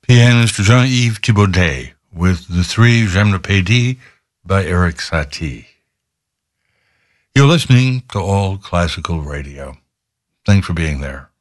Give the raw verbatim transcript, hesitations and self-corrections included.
Pianist Jean-Yves Thibaudet with The Three J'aime le Pays by Eric Satie. You're listening to All Classical Radio. Thanks for being there.